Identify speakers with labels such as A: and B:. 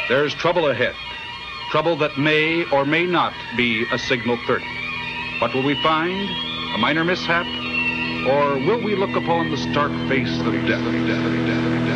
A: There's trouble ahead. Trouble that may or may not be a signal 30. What will we find? A minor mishap? Or will we look upon the stark face of death?